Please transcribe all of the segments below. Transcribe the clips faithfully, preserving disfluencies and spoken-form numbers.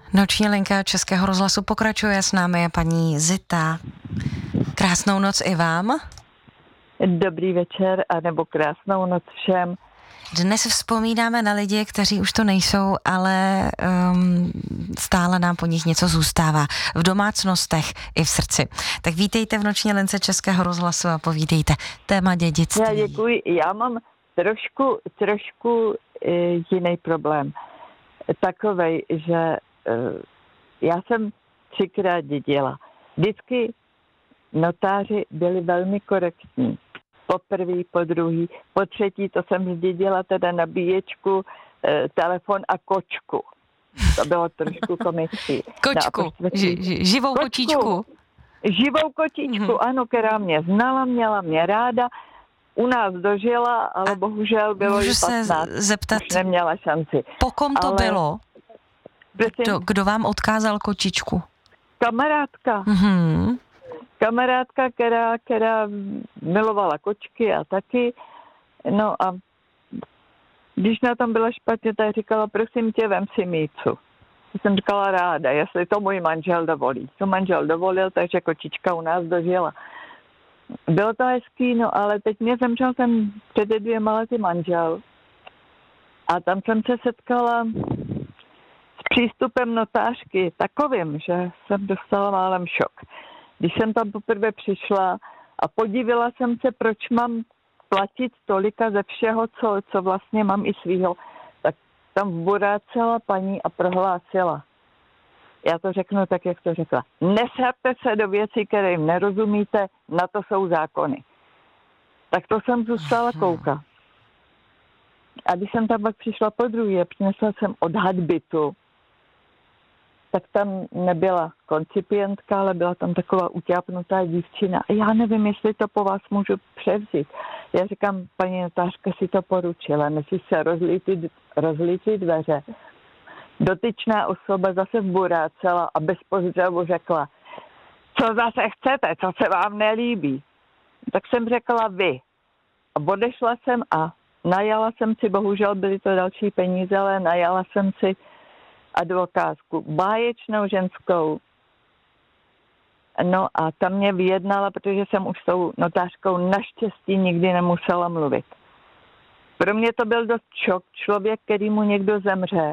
Noční linka Českého rozhlasu pokračuje, s námi je paní Zita. Krásnou noc i vám. Dobrý večer, anebo krásnou noc všem. Dnes vzpomínáme na lidi, kteří už to nejsou, ale um, stále nám po nich něco zůstává. V domácnostech i v srdci. Tak vítejte v Noční lince Českého rozhlasu a povídejte téma dědictví. Já děkuji. Já mám trošku, trošku e, jiný problém. Takovej, že e, já jsem třikrát dědila. Vždycky notáři byli velmi korektní. Po prvý, po druhý, po třetí, to jsem zdědila teda nabíječku, e, telefon a kočku. To bylo trošku komický. Kočku, no, ži, ži, živou kočku. kočičku. Živou kočičku, mm-hmm. ano, která mě znala, měla mě ráda. U nás dožila, ale a bohužel bylo jí patnáct. Se zeptat, už neměla šanci. Po kom to ale bylo? Kdo, kdo vám odkázal kočičku? Kamarádka. Mm-hmm. Kamarádka, která, která milovala kočky a taky. No a když na tom byla špatně, tak říkala, prosím tě, vem si Mícu. Já jsem říkala ráda, jestli to můj manžel dovolí. To manžel dovolil, takže kočička u nás dožila. Bylo to hezký, no ale teď mě zemřel ten před dvěma lety manžel. A tam jsem se setkala s přístupem notářky takovým, že jsem dostala málem šok. Když jsem tam poprvé přišla a podívila jsem se, proč mám platit tolika ze všeho, co, co vlastně mám i svýho, tak tam vborácela paní a prohlásila. Já to řeknu tak, jak to řekla. Nesrapte se do věcí, které jim nerozumíte, na to jsou zákony. Tak to jsem zůstala koukat. A když jsem tam pak přišla po druhé, přinesla jsem odhad bytu, tak tam nebyla koncipientka, ale byla tam taková utápnutá dívčina. A já nevím, jestli to po vás můžu převzít. Já říkám, paní notářka si to poručila, než se rozlítí, rozlítí dveře. Dotyčná osoba zase vburácela a bez pozdravu řekla, co zase chcete, co se vám nelíbí. Tak jsem řekla vy. A odešla jsem a najala jsem si, bohužel byly to další peníze, ale najala jsem si advokátku, báječnou ženskou. No a ta mě vyjednala, protože jsem už s tou notářkou naštěstí nikdy nemusela mluvit. Pro mě to byl dost šok. Člověk, který mu někdo zemře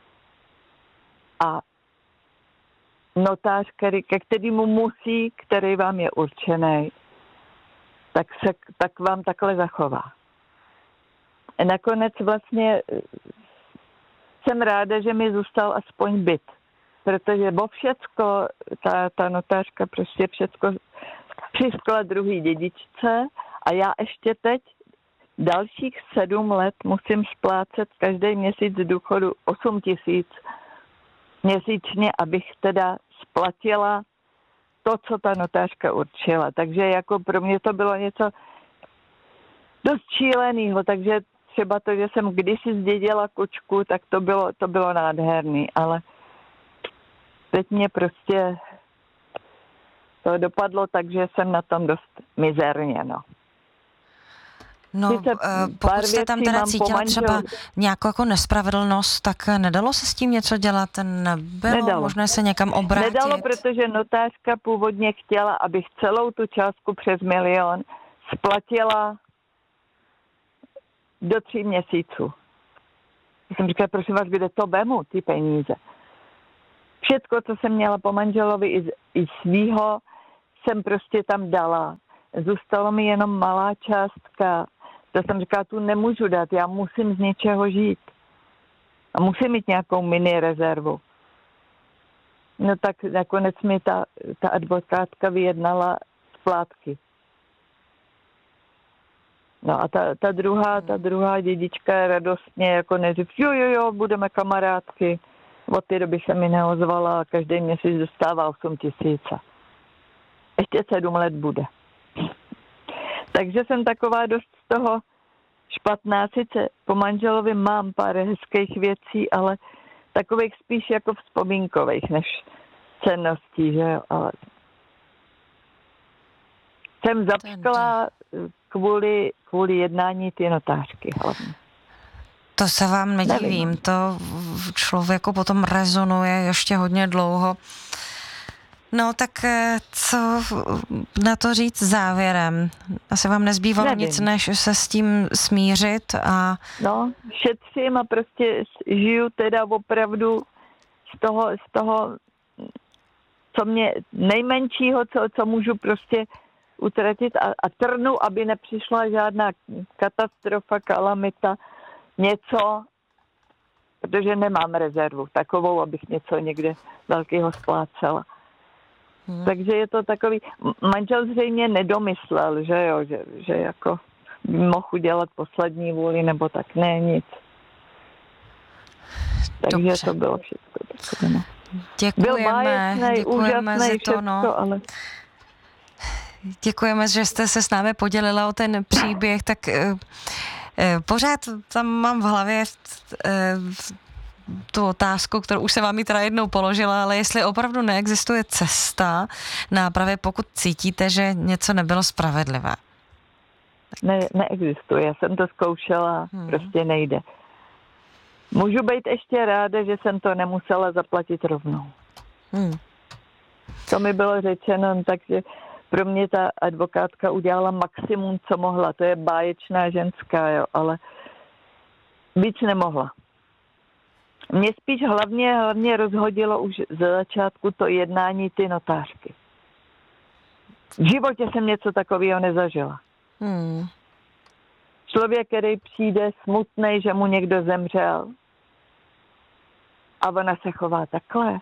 a notář, který, ke kterému musí, který vám je určený, tak, se, tak vám takhle zachová. A nakonec vlastně jsem ráda, že mi zůstal aspoň byt, protože o všecko, ta, ta notářka prostě všecko přiskla druhý dědičce a já ještě teď dalších sedm let musím splácet každý měsíc z důchodu osm tisíc měsíčně, abych teda splatila to, co ta notářka určila. Takže jako pro mě to bylo něco dost šílenýho, takže třeba to, že jsem kdysi zdědila kočku, tak to bylo, to bylo nádherný, ale teď mě prostě to dopadlo tak, že jsem na tom dost mizerně, no. No, pokud jste tam teda cítila třeba nějakou jako nespravedlnost, tak nedalo se s tím něco dělat? Nebylo nedalo. Možné se někam obrátit? Nedalo, protože notářka původně chtěla, abych celou tu částku přes milion splatila do tří měsíců. Já jsem říkala, prosím vás, kde to vemu, ty peníze. Všetko, co jsem měla po manželovi i, i svýho, jsem prostě tam dala. Zůstalo mi jenom malá částka. To jsem říkala, tu nemůžu dát, já musím z něčeho žít. A musím mít nějakou mini rezervu. No tak nakonec mi ta, ta advokátka vyjednala splátky. No a ta, ta druhá, ta druhá dědička radostně jako neřív, jo, jo, jo, budeme kamarádky. Od té doby se mi neozvala a každý měsíc dostává osm tisíc. Ještě sedm let bude. Takže jsem taková dost z toho špatná. Sice po manželovi mám pár hezkých věcí, ale takových spíš jako vzpomínkových než cenností, že jo. Ale jsem zapškla kvůli, kvůli jednání ty notářky hlavně. To se vám nedivím, Nevím. to v člověku potom rezonuje ještě hodně dlouho. No tak co na to říct závěrem? Asi vám nezbývalo Nevím. nic, než se s tím smířit a... No, šetřím a prostě žiju teda opravdu z toho, z toho, co mě nejmenšího, co, co můžu prostě utratit a, a trnu, aby nepřišla žádná katastrofa, kalamita, něco, protože nemám rezervu takovou, abych něco někde velkého splácela. Hmm. Takže je to takový, manžel zřejmě nedomyslel, že jo, že, že jako mohl udělat poslední vůli, nebo tak, ne, nic. Takže dobře. To bylo všechno. Takové, no. Děkujeme, byl báječnej, děkujeme za to, všechno, no. Ale... Děkujeme, že jste se s námi podělila o ten příběh, tak eh, eh, pořád tam mám v hlavě eh, tu otázku, kterou už se vám ji teda jednou položila, ale jestli opravdu neexistuje cesta nápravy, pokud cítíte, že něco nebylo spravedlivé. Ne, neexistuje, já jsem to zkoušela, hmm. prostě nejde. Můžu být ještě ráda, že jsem to nemusela zaplatit rovnou. Hmm. To mi bylo řečeno, takže pro mě ta advokátka udělala maximum, co mohla. To je báječná ženská, jo, ale víc nemohla. Mě spíš hlavně, hlavně rozhodilo už ze začátku to jednání ty notářky. V životě jsem něco takového nezažila. Hmm. Člověk, který přijde smutnej, že mu někdo zemřel a ona se chová takhle.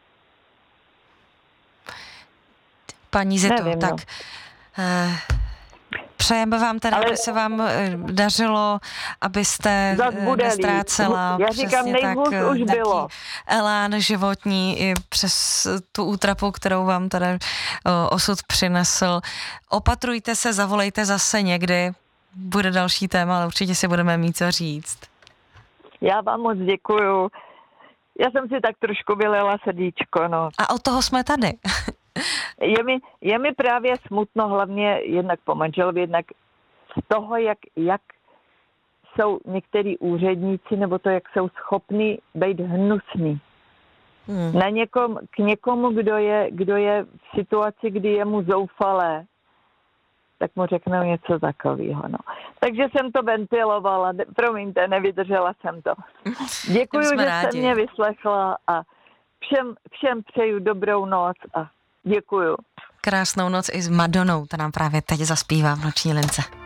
Paní Zito, Nevím, tak no. eh, přejeme vám teda, ale... aby se vám eh, dařilo, abyste eh, nestrácela Já říkám, nejhůř tak, už bylo. elán životní i přes tu útrapu, kterou vám teda eh, osud přinesl. Opatrujte se, zavolejte zase někdy. Bude další téma, ale určitě si budeme mít co říct. Já vám moc děkuju. Já jsem si tak trošku vylila srdíčko, no. A od toho jsme tady. je, mi, je mi právě smutno, hlavně jednak po manželovi, jednak z toho, jak, jak jsou některý úředníci, nebo to, jak jsou schopní být hnusní. Hmm. Na někom, k někomu, kdo je, kdo je v situaci, kdy je mu zoufalé, tak mu řeknou něco takového. No. Takže jsem to ventilovala, ne, promiňte, nevydržela jsem to. Děkuju, že rádi. jste mě vyslechla a všem, všem přeju dobrou noc a děkuju. Krásnou noc i s Madonou, ta nám právě teď zaspívá v Noční lince.